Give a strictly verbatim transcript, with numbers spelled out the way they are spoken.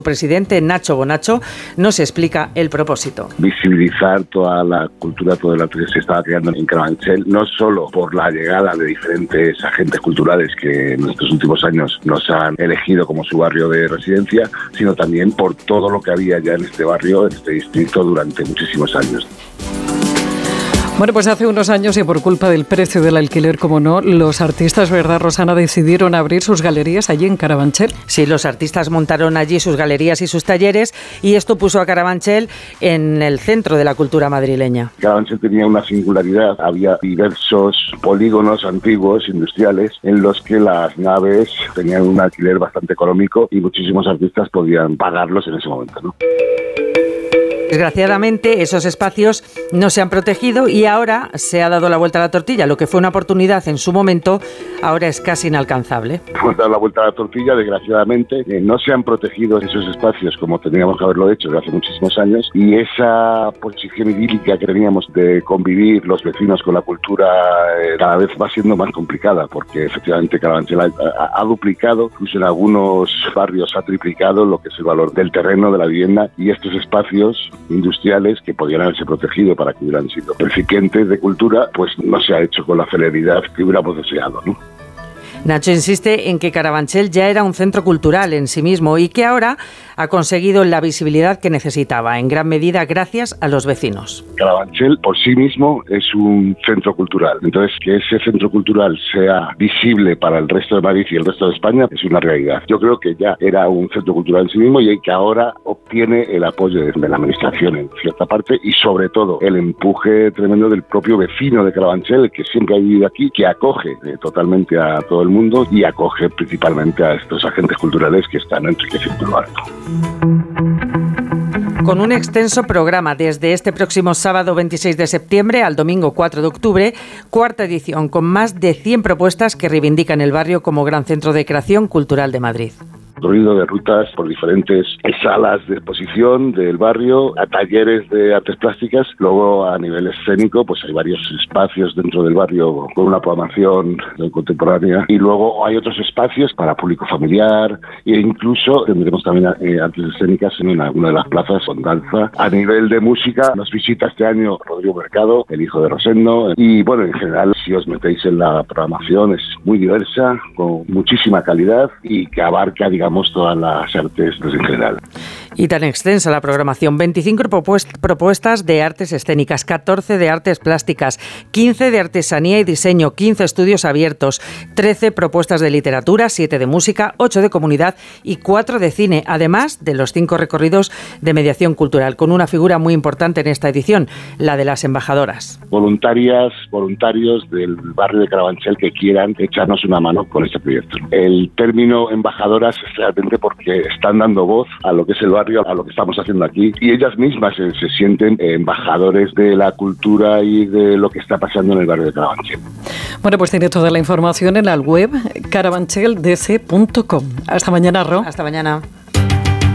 Presidente Nacho Bonacho nos explica el propósito. Visibilizar toda la cultura, todo el arte que se estaba creando en Carabanchel, no solo por la llegada de diferentes agentes culturales que en estos últimos años nos han elegido como su barrio de residencia, sino también por todo lo que había ya en este barrio, en este distrito, durante muchísimos años. Bueno, pues hace unos años y por culpa del precio del alquiler, como no, los artistas, ¿verdad, Rosana?, decidieron abrir sus galerías allí en Carabanchel. Sí, los artistas montaron allí sus galerías y sus talleres y esto puso a Carabanchel en el centro de la cultura madrileña. Carabanchel tenía una singularidad, había diversos polígonos antiguos, industriales, en los que las naves tenían un alquiler bastante económico y muchísimos artistas podían pagarlos en ese momento, ¿no? Desgraciadamente, esos espacios no se han protegido y ahora se ha dado la vuelta a la tortilla. Lo que fue una oportunidad en su momento, ahora es casi inalcanzable. Hemos dado la vuelta a la tortilla, desgraciadamente. Eh, no se han protegido esos espacios como teníamos que haberlo hecho desde hace muchísimos años y esa posición idílica que teníamos de convivir los vecinos con la cultura eh, cada vez va siendo más complicada porque efectivamente Carabanchel ha, ha, ha duplicado, incluso en algunos barrios ha triplicado lo que es el valor del terreno, de la vivienda, y estos espacios industriales que podrían haberse protegido para que hubieran sido recipientes de cultura, pues no se ha hecho con la celeridad que hubiéramos deseado, ¿no? Nacho insiste en que Carabanchel ya era un centro cultural en sí mismo y que ahora ha conseguido la visibilidad que necesitaba, en gran medida gracias a los vecinos. Carabanchel por sí mismo es un centro cultural, entonces que ese centro cultural sea visible para el resto de Madrid y el resto de España es una realidad. Yo creo que ya era un centro cultural en sí mismo y que ahora obtiene el apoyo de la administración en cierta parte y sobre todo el empuje tremendo del propio vecino de Carabanchel, que siempre ha vivido aquí, que acoge eh, totalmente a todo el mundo y acoge principalmente a estos agentes culturales que están enriqueciendo el barrio. Con un extenso programa desde este próximo sábado veintiséis de septiembre al domingo cuatro de octubre, cuarta edición con más de cien propuestas que reivindican el barrio como gran centro de creación cultural de Madrid. Recorrido de rutas por diferentes salas de exposición del barrio, a talleres de artes plásticas, luego a nivel escénico pues hay varios espacios dentro del barrio con una programación contemporánea y luego hay otros espacios para público familiar e incluso tendremos también eh, artes escénicas en alguna de las plazas con danza. A nivel de música nos visita este año Rodrigo Mercado, el hijo de Rosendo, y bueno, en general si os metéis en la programación es muy diversa, con muchísima calidad y que abarca, digamos, todas las artes pues, en general. Y tan extensa la programación, veinticinco propuestas de artes escénicas, catorce de artes plásticas, quince de artesanía y diseño, quince estudios abiertos, trece propuestas de literatura, siete de música, ocho de comunidad y cuatro de cine, además de los cinco recorridos de mediación cultural, con una figura muy importante en esta edición, la de las embajadoras. Voluntarias, voluntarios del barrio de Carabanchel que quieran echarnos una mano con este proyecto. El término embajadoras es realmente porque están dando voz a lo que es el barrio, a lo que estamos haciendo aquí, y ellas mismas se, se sienten embajadores de la cultura y de lo que está pasando en el barrio de Carabanchel. Bueno, pues tiene toda la información en la web carabancheldc punto com. Hasta mañana, Ro. Hasta mañana.